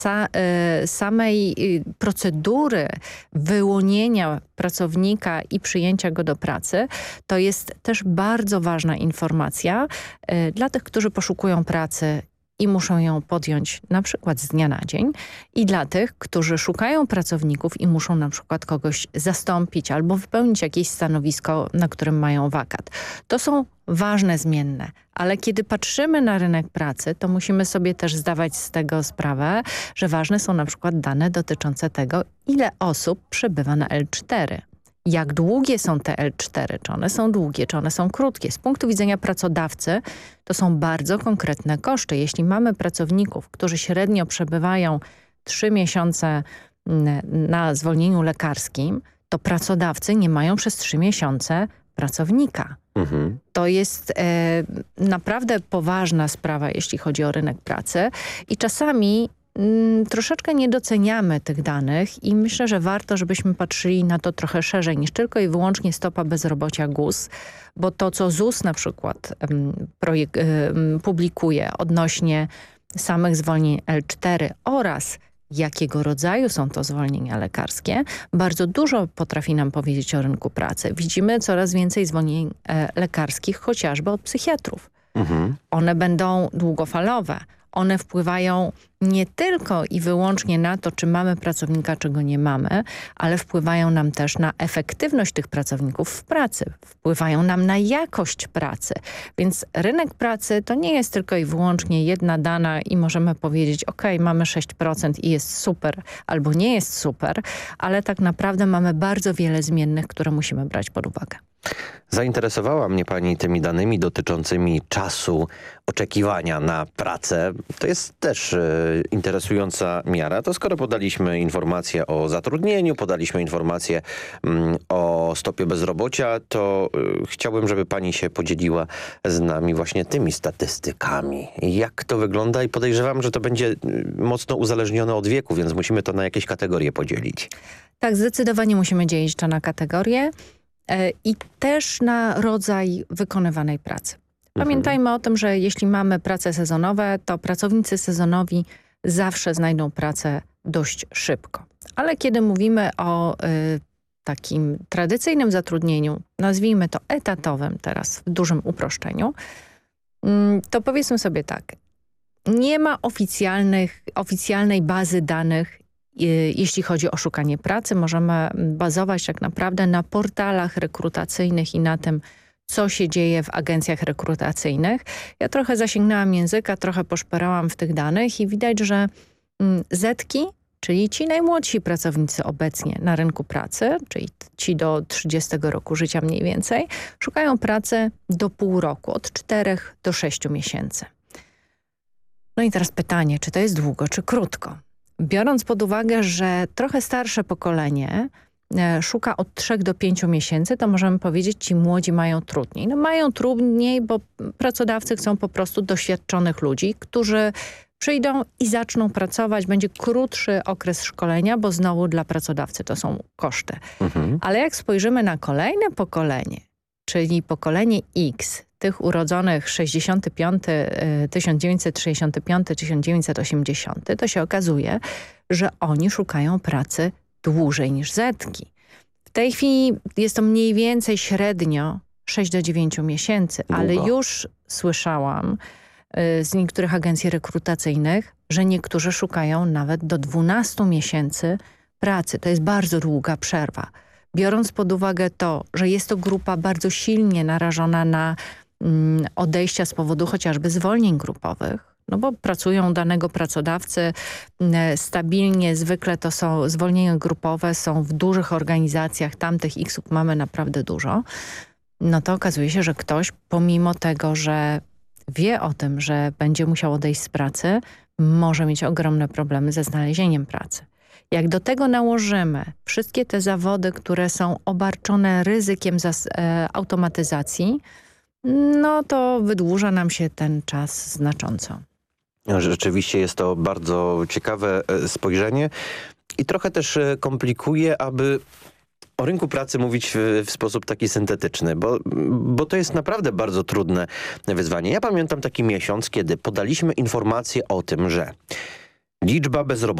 samej procedury wyłonienia pracownika i przyjęcia go do pracy, to jest też bardzo ważna informacja dla tych, którzy poszukują pracy i muszą ją podjąć na przykład z dnia na dzień, i dla tych, którzy szukają pracowników i muszą na przykład kogoś zastąpić albo wypełnić jakieś stanowisko, na którym mają wakat. To są ważne zmienne, ale kiedy patrzymy na rynek pracy, to musimy sobie też zdawać z tego sprawę, że ważne są na przykład dane dotyczące tego, ile osób przebywa na L4. Jak długie są te L4, czy one są długie, czy one są krótkie. Z punktu widzenia pracodawcy to są bardzo konkretne koszty. Jeśli mamy pracowników, którzy średnio przebywają 3 miesiące na zwolnieniu lekarskim, to pracodawcy nie mają przez 3 miesiące pracownika. To jest naprawdę poważna sprawa, jeśli chodzi o rynek pracy, i czasami troszeczkę nie doceniamy tych danych i myślę, że warto, żebyśmy patrzyli na to trochę szerzej niż tylko i wyłącznie stopa bezrobocia GUS, bo to, co ZUS na przykład publikuje odnośnie samych zwolnień L4 oraz jakiego rodzaju są to zwolnienia lekarskie, bardzo dużo potrafi nam powiedzieć o rynku pracy. Widzimy coraz więcej zwolnień lekarskich, chociażby od psychiatrów. One będą długofalowe. One wpływają nie tylko i wyłącznie na to, czy mamy pracownika, czy go nie mamy, ale wpływają nam też na efektywność tych pracowników w pracy. Wpływają nam na jakość pracy. Więc rynek pracy to nie jest tylko i wyłącznie jedna dana i możemy powiedzieć, ok, mamy 6% i jest super, albo nie jest super, ale tak naprawdę mamy bardzo wiele zmiennych, które musimy brać pod uwagę. Zainteresowała mnie pani tymi danymi dotyczącymi czasu oczekiwania na pracę. To jest też interesująca miara. To skoro podaliśmy informacje o zatrudnieniu, podaliśmy informacje o stopie bezrobocia, to chciałbym, żeby pani się podzieliła z nami właśnie tymi statystykami. Jak to wygląda, i podejrzewam, że to będzie mocno uzależnione od wieku, więc musimy to na jakieś kategorie podzielić. Tak, zdecydowanie musimy dzielić to na kategorie i też na rodzaj wykonywanej pracy. Pamiętajmy o tym, że jeśli mamy prace sezonowe, to pracownicy sezonowi zawsze znajdą pracę dość szybko. Ale kiedy mówimy o takim tradycyjnym zatrudnieniu, nazwijmy to etatowym teraz w dużym uproszczeniu, to powiedzmy sobie tak, nie ma oficjalnej bazy danych, jeśli chodzi o szukanie pracy. Możemy bazować tak naprawdę na portalach rekrutacyjnych i na tym, co się dzieje w agencjach rekrutacyjnych. Ja trochę zasięgnęłam języka, trochę poszperałam w tych danych i widać, że Zetki, czyli ci najmłodsi pracownicy obecnie na rynku pracy, czyli ci do 30 roku życia mniej więcej, szukają pracy do pół roku, od 4 do 6 miesięcy. No i teraz pytanie, czy to jest długo, czy krótko? Biorąc pod uwagę, że trochę starsze pokolenie szuka od 3 do 5 miesięcy, to możemy powiedzieć, ci młodzi mają trudniej. No mają trudniej, bo pracodawcy chcą po prostu doświadczonych ludzi, którzy przyjdą i zaczną pracować. Będzie krótszy okres szkolenia, bo znowu dla pracodawcy to są koszty. Ale jak spojrzymy na kolejne pokolenie, czyli pokolenie X, tych urodzonych 1965, 1980, to się okazuje, że oni szukają pracy dłużej niż Zetki. W tej chwili jest to mniej więcej średnio 6 do 9 miesięcy, ale już słyszałam z niektórych agencji rekrutacyjnych, że niektórzy szukają nawet do 12 miesięcy pracy. To jest bardzo długa przerwa. Biorąc pod uwagę to, że jest to grupa bardzo silnie narażona na odejścia z powodu chociażby zwolnień grupowych, no bo pracują danego pracodawcy stabilnie, zwykle to są zwolnienia grupowe, są w dużych organizacjach, tamtych X-ów mamy naprawdę dużo, no to okazuje się, że ktoś pomimo tego, że wie o tym, że będzie musiał odejść z pracy, może mieć ogromne problemy ze znalezieniem pracy. Jak do tego nałożymy wszystkie te zawody, które są obarczone ryzykiem automatyzacji, no to wydłuża nam się ten czas znacząco. Rzeczywiście jest to bardzo ciekawe spojrzenie i trochę też komplikuje, aby o rynku pracy mówić w sposób taki syntetyczny, bo to jest naprawdę bardzo trudne wyzwanie. Ja pamiętam taki miesiąc, kiedy podaliśmy informację o tym, że Liczba bezrobotnych